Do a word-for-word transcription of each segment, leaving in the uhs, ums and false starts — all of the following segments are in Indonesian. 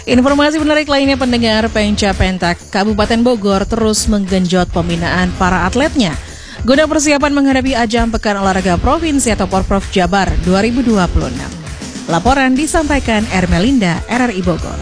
Informasi menarik lainnya pendengar, Pemda Pentak Kabupaten Bogor terus menggenjot pembinaan para atletnya guna persiapan menghadapi ajang Pekan Olahraga Provinsi atau Porprov Jabar dua ribu dua puluh enam. Laporan disampaikan Ermelinda, R R I Bogor.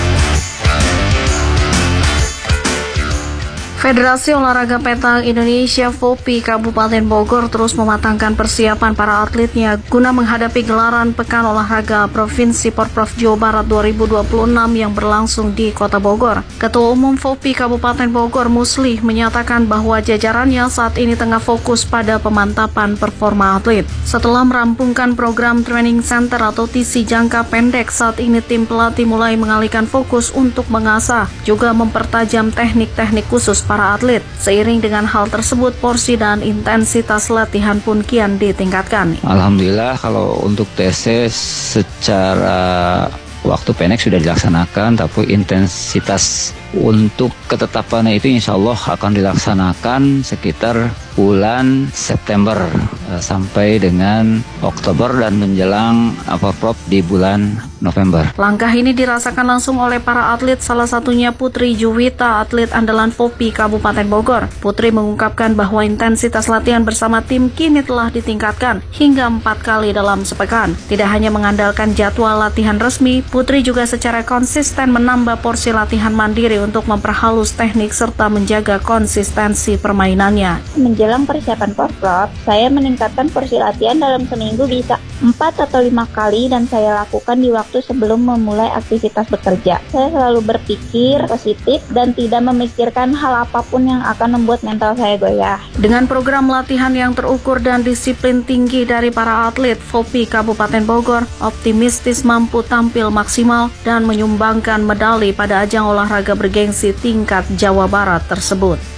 Federasi Olahraga Pentak Indonesia (F O P I) Kabupaten Bogor terus mematangkan persiapan para atletnya guna menghadapi gelaran Pekan Olahraga Provinsi Porprov Jawa Barat dua ribu dua puluh enam yang berlangsung di Kota Bogor. Ketua Umum F O P I Kabupaten Bogor, Muslih, menyatakan bahwa jajarannya saat ini tengah fokus pada pemantapan performa atlet. Setelah merampungkan program Training Center atau T C jangka pendek, saat ini tim pelatih mulai mengalihkan fokus untuk mengasah, juga mempertajam teknik-teknik khusus para atlet. Seiring dengan hal tersebut, porsi dan intensitas latihan pun kian ditingkatkan. Alhamdulillah kalau untuk T C secara waktu pendek sudah dilaksanakan, tapi intensitas untuk ketetapannya itu insya Allah akan dilaksanakan sekitar bulan September uh, sampai dengan Oktober dan menjelang Porprov di bulan November. Langkah ini dirasakan langsung oleh para atlet, salah satunya Putri Juwita, atlet andalan F O P I Kabupaten Bogor. Putri mengungkapkan bahwa intensitas latihan bersama tim kini telah ditingkatkan hingga empat kali dalam sepekan. Tidak hanya mengandalkan jadwal latihan resmi, Putri juga secara konsisten menambah porsi latihan mandiri untuk memperhalus teknik serta menjaga konsistensi permainannya. Menjelang persiapan Porprov, saya meningkatkan porsi latihan dalam seminggu bisa empat atau lima kali dan saya lakukan di waktu sebelum memulai aktivitas bekerja. Saya selalu berpikir positif dan tidak memikirkan hal apapun yang akan membuat mental saya goyah. Dengan program latihan yang terukur dan disiplin tinggi dari para atlet, F O P I Kabupaten Bogor optimistis mampu tampil maksimal dan menyumbangkan medali pada ajang olahraga bergengsi tingkat Jawa Barat tersebut.